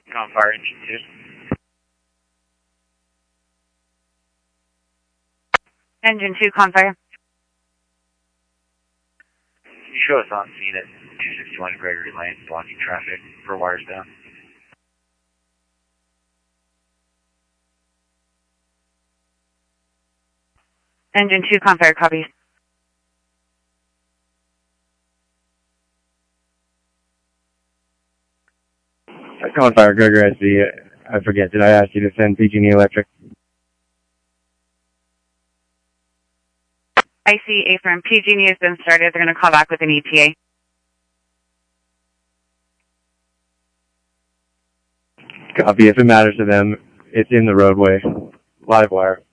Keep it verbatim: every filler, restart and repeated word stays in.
Confire engine two. Engine two, Confire. Can you show us on scene at two sixty-one Gregory Lane, blocking traffic for wires down? Engine two, Confire, copy. Confire, Gregory, I see. I forget, did I ask you to send P G and E Electric? I see, A-firm. P G and E has been started. They're going to call back with an E T A. Copy. If it matters to them, it's in the roadway. Live wire.